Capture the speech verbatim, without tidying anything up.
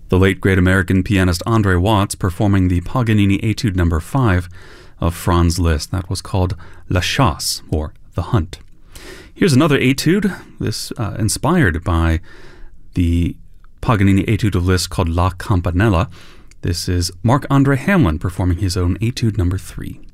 The late great American pianist Andre Watts performing the Paganini Etude number five of Franz Liszt. That was called La Chasse, or The Hunt. Here's another etude, this uh, inspired by the Paganini Etude of Liszt called La Campanella. This is Marc-Andre Hamelin performing his own Etude number three.